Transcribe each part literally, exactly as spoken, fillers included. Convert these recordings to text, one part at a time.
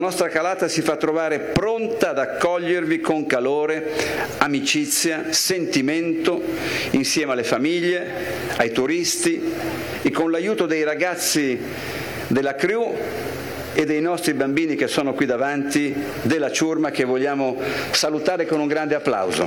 La nostra calata si fa trovare pronta ad accogliervi con calore, amicizia, sentimento, insieme alle famiglie, ai turisti e con l'aiuto dei ragazzi della crew e dei nostri bambini che sono qui davanti, della ciurma, che vogliamo salutare con un grande applauso.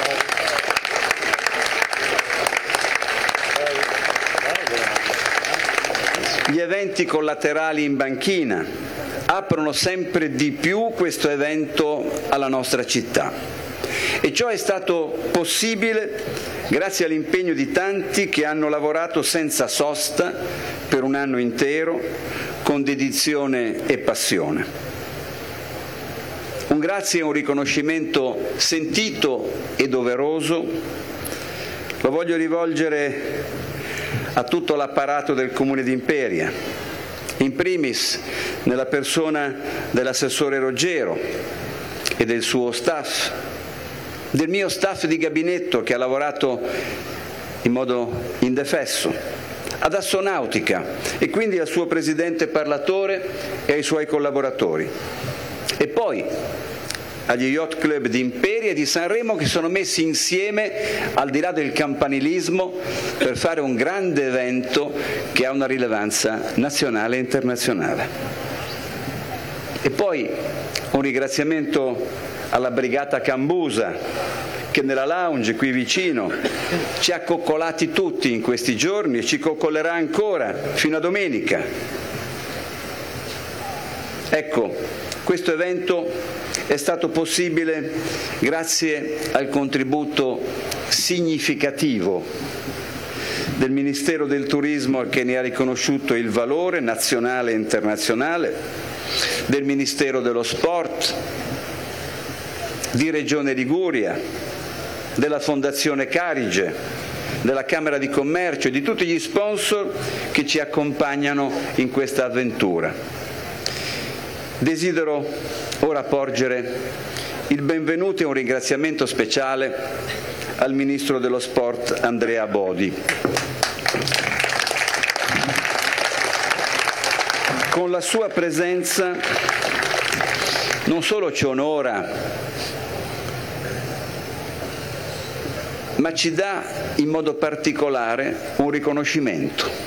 Gli eventi collaterali in banchina aprono sempre di più questo evento alla nostra città. E ciò è stato possibile grazie all'impegno di tanti che hanno lavorato senza sosta per un anno intero, con dedizione e passione. Un grazie e un riconoscimento sentito e doveroso lo voglio rivolgere a tutto l'apparato del Comune di Imperia, in primis nella persona dell'assessore Roggero e del suo staff, del mio staff di gabinetto che ha lavorato in modo indefesso, ad Assonautica e quindi al suo presidente parlatore e ai suoi collaboratori, e poi agli yacht club di Imperia e di Sanremo che sono messi insieme al di là del campanilismo per fare un grande evento che ha una rilevanza nazionale e internazionale. E poi un ringraziamento alla Brigata Cambusa che nella lounge qui vicino ci ha coccolati tutti in questi giorni e ci coccolerà ancora fino a domenica. Ecco, questo evento è stato possibile grazie al contributo significativo del Ministero del Turismo, che ne ha riconosciuto il valore nazionale e internazionale, del Ministero dello Sport, di Regione Liguria, della Fondazione Carige, della Camera di Commercio e di tutti gli sponsor che ci accompagnano in questa avventura. Desidero ora porgere il benvenuto e un ringraziamento speciale al Ministro dello Sport Andrea Bodi. Con la sua presenza non solo ci onora, ma ci dà in modo particolare un riconoscimento.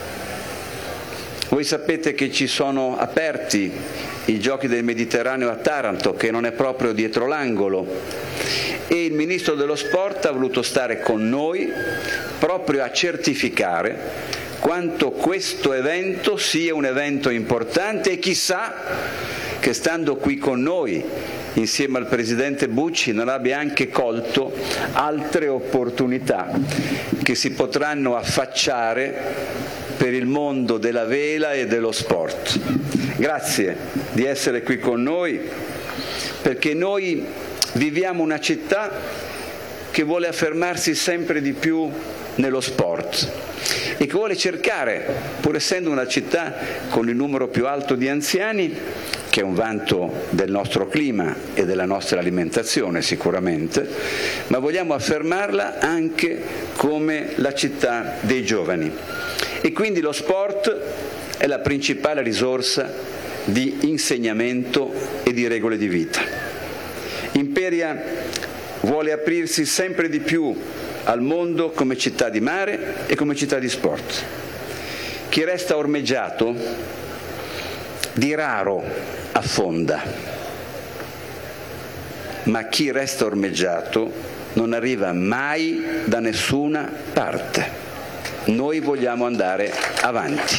Voi sapete che ci sono aperti i Giochi del Mediterraneo a Taranto, che non è proprio dietro l'angolo, e il Ministro dello Sport ha voluto stare con noi proprio a certificare quanto questo evento sia un evento importante e chissà che stando qui con noi insieme al Presidente Bucci non abbia anche colto altre opportunità che si potranno affacciare per il mondo della vela e dello sport. Grazie di essere qui con noi, perché noi viviamo una città che vuole affermarsi sempre di più nello sport e che vuole cercare, pur essendo una città con il numero più alto di anziani, che è un vanto del nostro clima e della nostra alimentazione sicuramente, ma vogliamo affermarla anche come la città dei giovani. E quindi lo sport è la principale risorsa di insegnamento e di regole di vita. Imperia vuole aprirsi sempre di più al mondo come città di mare e come città di sport. Chi resta ormeggiato di raro affonda, ma chi resta ormeggiato non arriva mai da nessuna parte. Noi vogliamo andare avanti.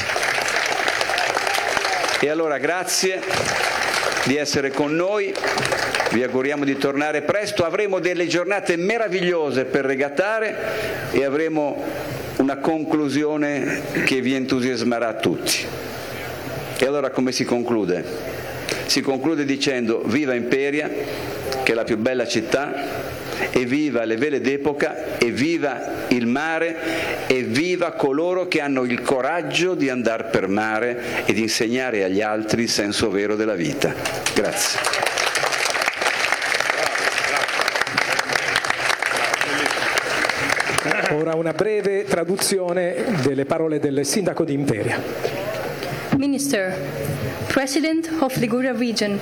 E allora grazie di essere con noi, vi auguriamo di tornare presto, avremo delle giornate meravigliose per regattare e avremo una conclusione che vi entusiasmerà tutti. E allora come si conclude? Si conclude dicendo viva Imperia, che è la più bella città, e viva le vele d'epoca, e viva il mare, e viva coloro che hanno il coraggio di andare per mare e di insegnare agli altri il senso vero della vita. Grazie. Ora una breve traduzione delle parole del sindaco di Imperia. Minister, President of Liguria Region,